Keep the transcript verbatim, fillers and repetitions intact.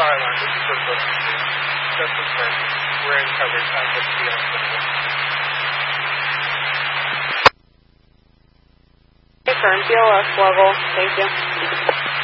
Fire alarm, this is Brooklyn. Just confirmed. We're in coverage at the field. Confirmed, B L S level. Thank you.